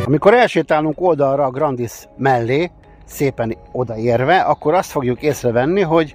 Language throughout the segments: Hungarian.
Amikor elsétálunk oldalra a Grandis mellé, szépen odaérve, akkor azt fogjuk észrevenni, hogy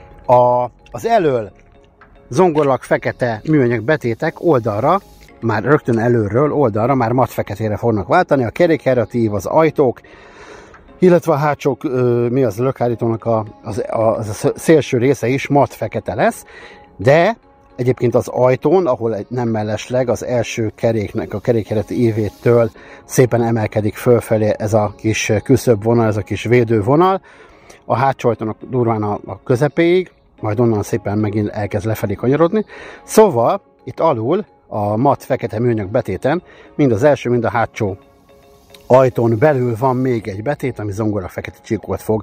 az elől zongorlag fekete műanyag betétek oldalra, már rögtön előről oldalra már mat feketére fognak váltani, a kerékháratív, az ajtók, illetve a hátsók, lökállítónak a szélső része is mat fekete lesz, de egyébként az ajtón, ahol nem mellesleg az első keréknek, a kerékhárati ívétől szépen emelkedik fölfelé ez a kis küszöbvonal, ez a kis védővonal, a hátsó ajtónak durván a közepéig, majd onnan szépen megint elkezd lefelé kanyarodni. Szóval itt alul a mat fekete műanyag betéten mind az első, mind a hátsó ajtón belül van még egy betét, ami zongora fekete csíkokat fog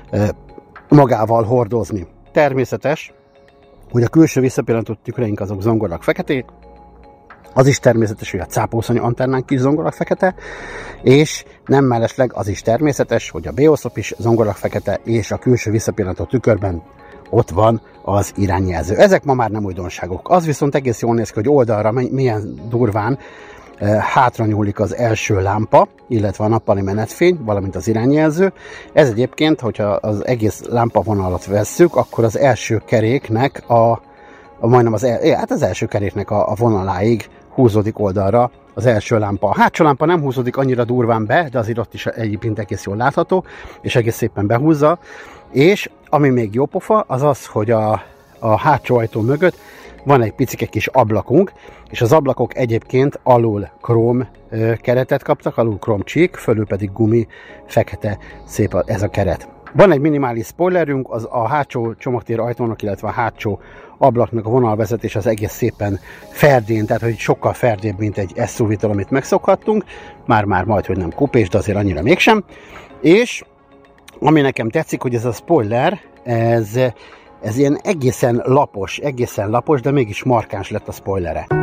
magával hordozni. Természetes, hogy a külső visszapillantó tükröink azok zongorak feketék, az is természetes, hogy a cápószony antennánk is zongorak fekete, és nem mellesleg az is természetes, hogy a B-oszlop is zongorak fekete, és a külső visszapillantó tükörben ott van az irányjelző. Ezek ma már nem újdonságok. Az viszont egész jól néz ki, hogy oldalra milyen durván hátra nyúlik az első lámpa, illetve a nappali menetfény, valamint az irányjelző. Ez egyébként, hogyha az egész lámpavonalat vesszük, akkor az első keréknek majdnem az első keréknek a vonaláig húzódik oldalra az első lámpa. A hátsó lámpa nem húzódik annyira durván be, de azért ott is egyébként egész jól látható, és egész szépen behúzza. És ami még jó pofa, az az, hogy a hátsó ajtó mögött van egy picike kis ablakunk, és az ablakok egyébként alul króm keretet kaptak, alul króm csík, fölül pedig gumi, fekete, szép ez a keret. Van egy minimális spoilerünk, az a hátsó csomagtér ajtónak, illetve a hátsó ablaknak a vonalvezetés az egész szépen ferdén, tehát hogy sokkal ferdébb, mint egy SUV-től, amit megszokhattunk, már majd, hogy nem kupés, de azért annyira mégsem. És ami nekem tetszik, hogy ez a spoiler, ez ilyen egészen lapos, de mégis markáns lett a spoilere.